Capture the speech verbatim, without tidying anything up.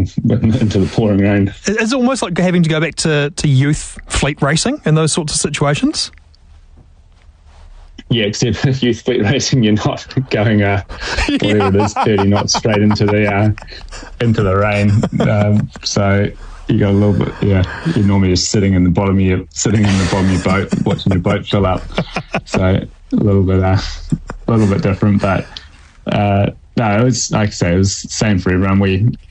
into the pouring rain. It's almost like having to go back to, to youth fleet racing in those sorts of situations. Yeah, except if youth fleet racing, you're not going uh, whatever it is, thirty knots straight into the uh, into the rain. Um, so you got a little bit. Yeah, you're normally just sitting in the bottom of your sitting in the bottom of your boat, watching your boat fill up. So a little bit, uh, a little bit different, but uh, no, it was like I say, it was the same for everyone. We